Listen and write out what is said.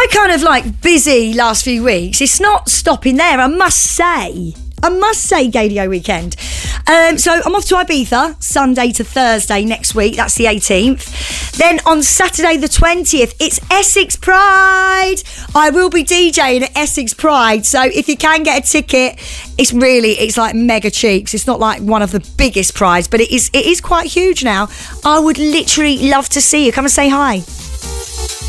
kind of like busy last few weeks. It's not stopping there, I must say, Gaydio weekend. So I'm off to Ibiza Sunday to Thursday next week. That's the 18th. Then on Saturday the 20th, it's Essex Pride. I will be DJing at Essex Pride. So if you can get a ticket, it's like mega cheap. So it's not like one of the biggest prides, but it is quite huge now. I would literally love to see you. Come and say hi.